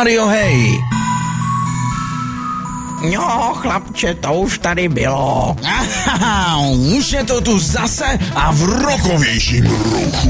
rádio, hej. Jo, chlapče, to už tady bylo. Aha, už je to tu zase a v rokovějším ruchu.